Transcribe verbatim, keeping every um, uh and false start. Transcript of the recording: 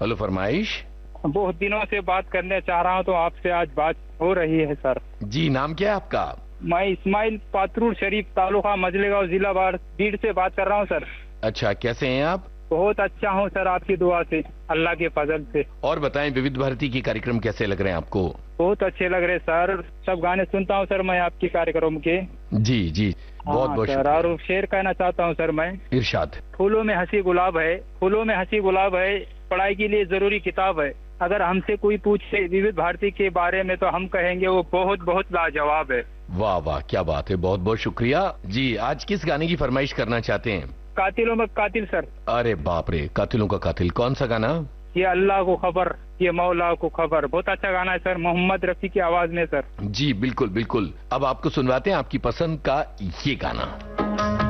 Hello, फरमाइश। बहुत दिनों से बात करने चाह रहा हूँ तो आपसे आज बात हो रही है सर। जी, नाम क्या है आपका? मैं इस्माइल पात्रुर शरीफ, तालुका मजलेगांव, जिला बीड़ से बात कर रहा हूँ सर। अच्छा, कैसे हैं आप? बहुत अच्छा हूँ सर, आपकी दुआ से, अल्लाह के फजल से। और बताएं, विविध भारती के कार्यक्रम कैसे लग रहे हैं आपको? बहुत अच्छे लग रहे सर, सब गाने सुनता हूँ सर मैं आपके कार्यक्रम के। जी जी, बहुत हाँ बहुत सर, शुक्रिया। और शेर कहना चाहता हूँ सर मैं। इरशाद। फूलों में हंसी गुलाब है, फूलों में हंसी गुलाब है, पढ़ाई के लिए जरूरी किताब है। अगर हमसे कोई पूछे विविध भारती के बारे में तो हम कहेंगे वो बहुत बहुत लाजवाब है। वाह वाह, क्या बात है, बहुत बहुत शुक्रिया जी। आज किस गाने की फरमाइश करना चाहते हैं? कातिलों में कातिल सर। अरे बाप रे, कातिलों का कातिल, कौन सा गाना? ये अल्लाह को खबर, ये मौला को खबर, बहुत अच्छा गाना है सर, मोहम्मद रफी की आवाज में सर। जी बिल्कुल बिल्कुल, अब आपको सुनवाते हैं आपकी पसंद का ये गाना।